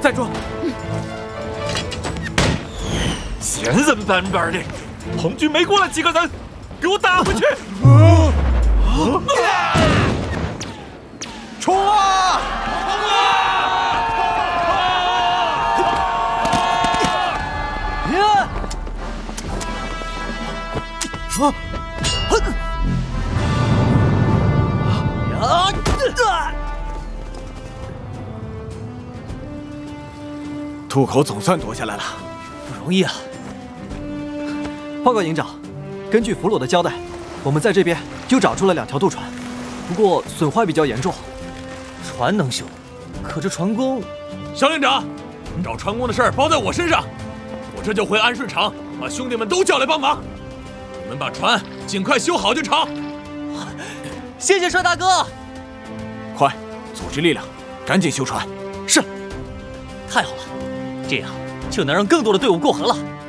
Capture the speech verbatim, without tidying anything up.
站住！ 闲人板板的，红军没过来几个人，给我打回去！ 冲啊！ 说，哼！啊！ 渡口总算夺下来了， 不容易啊！报告营长，根据俘虏的交代，我们在这边又找出了两条渡船，不过损坏比较严重。船能修，可这船工…… 肖营长，找船工的事儿包在我身上，我这就回安顺厂，把兄弟们都叫来帮忙。 你们把船尽快修好就成。 谢谢帅大哥！ 快，组织力量，赶紧修船。 是。太好了，这样就能让更多的队伍过河了。